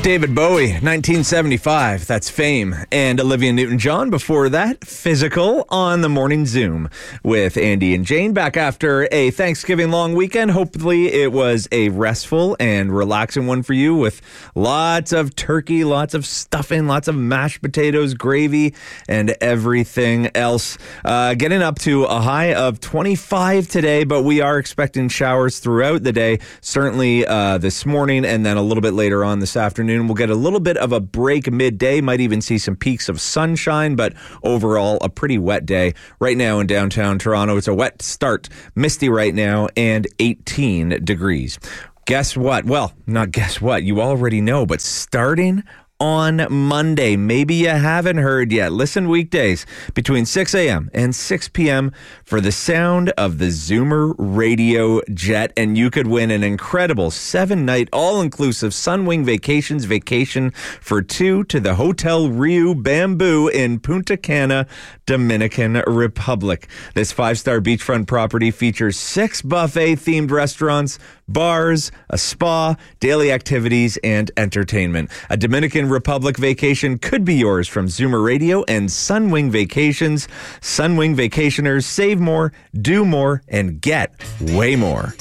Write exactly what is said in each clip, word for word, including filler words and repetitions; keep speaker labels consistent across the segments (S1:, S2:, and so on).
S1: David Bowie, nineteen seventy-five. That's Fame. And Olivia Newton-John. Before that, Physical on the Morning Zoom with Andy and Jane. Back after a Thanksgiving long weekend. Hopefully it was a restful and relaxing one for you with lots of turkey, lots of stuffing, lots of mashed potatoes, gravy, and everything else. Uh, getting up to a high of twenty-five today, but we are expecting showers throughout the day. Certainly uh, this morning and then a little bit later on this afternoon. We'll get a little bit of a break midday, might even see some peaks of sunshine, but overall a pretty wet day. Right now in downtown Toronto, it's a wet start, misty right now, and eighteen degrees. Guess what? Well, not guess what, you already know, but starting on Monday. Maybe you haven't heard yet. Listen weekdays between six a.m. and six p.m. for the sound of the Zoomer Radio Jet, and you could win an incredible seven-night all-inclusive Sunwing Vacations vacation for two to the Hotel Rio Bamboo in Punta Cana, Dominican Republic. This five-star beachfront property features six buffet-themed restaurants, bars, a spa, daily activities, and entertainment. A Dominican Republic vacation could be yours from Zoomer Radio and Sunwing Vacations. Sunwing Vacationers save more, do more, and get way more.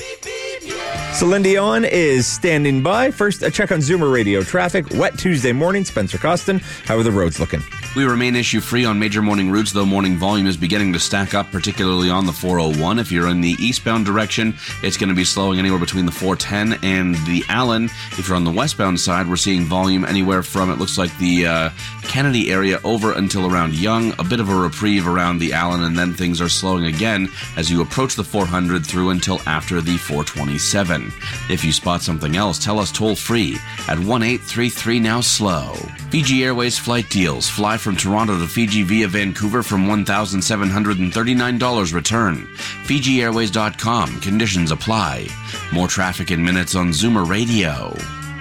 S1: Celine Dion is standing by. First, a check on Zoomer Radio traffic. Wet Tuesday morning. Spencer Costin, how are the roads looking?
S2: We remain issue-free on major morning routes, though morning volume is beginning to stack up, particularly on the four oh one. If you're in the eastbound direction, it's going to be slowing anywhere between the four ten and the Allen. If you're on the westbound side, we're seeing volume anywhere from, it looks like, the uh, Kennedy area over until around Yonge. A bit of a reprieve around the Allen, and then things are slowing again as you approach the four hundred through until after the four twenty-seven. If you spot something else, tell us toll-free at one eight three three now slow. Fiji Airways flight deals. Fly from Toronto to Fiji via Vancouver from one thousand seven hundred thirty-nine dollars return. Fiji Airways dot com. Conditions apply. More traffic in minutes on Zoomer Radio.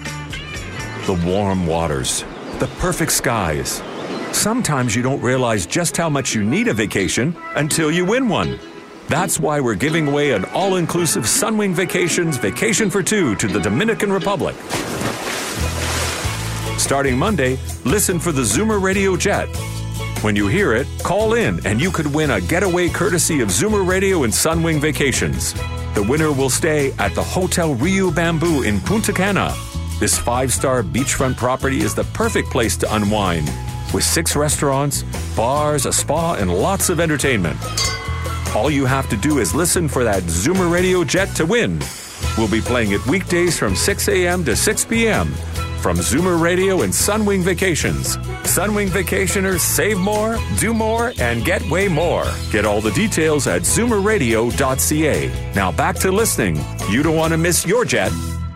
S3: The warm waters. The perfect skies. Sometimes you don't realize just how much you need a vacation until you win one. That's why we're giving away an all-inclusive Sunwing Vacations vacation for two to the Dominican Republic. Starting Monday, listen for the Zoomer Radio Jet. When you hear it, call in and you could win a getaway courtesy of Zoomer Radio and Sunwing Vacations. The winner will stay at the Hotel Rio Bamboo in Punta Cana. This five-star beachfront property is the perfect place to unwind, with six restaurants, bars, a spa, and lots of entertainment. All you have to do is listen for that Zoomer Radio Jet to win. We'll be playing it weekdays from six a.m. to six p.m. from Zoomer Radio and Sunwing Vacations. Sunwing Vacationers save more, do more, and get way more. Get all the details at zoomer radio dot c a. Now back to listening. You don't want to miss your jet.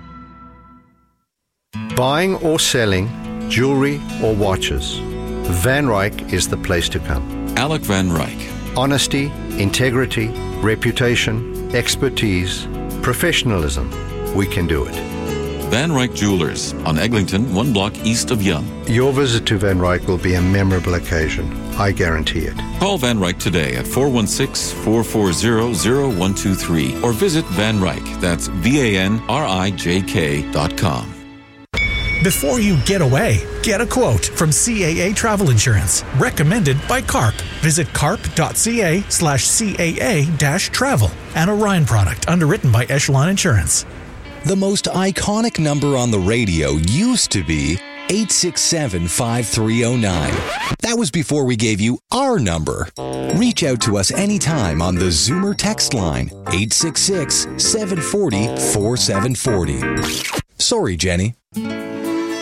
S4: Buying or selling jewelry or watches, Van Ryck is the place to come.
S5: Alec Van Ryck.
S4: Honesty, integrity, reputation, expertise, professionalism. We can do it.
S5: Van Ryck Jewelers on Eglinton, one block east of Yonge.
S4: Your visit to Van Ryck will be a memorable occasion. I guarantee it.
S5: Call Van Ryck today at four one six, four four zero, zero one two three or visit Van Ryck. That's V A N R I J K dot com.
S6: Before you get away, get a quote from C A A Travel Insurance, recommended by CARP. Visit carp.ca slash CAA dash travel. An Orion product underwritten by Echelon Insurance.
S7: The most iconic number on the radio used to be eight six seven, five three zero nine. That was before we gave you our number. Reach out to us anytime on the Zoomer text line, eight six six, seven four zero, four seven four zero. Sorry, Jenny.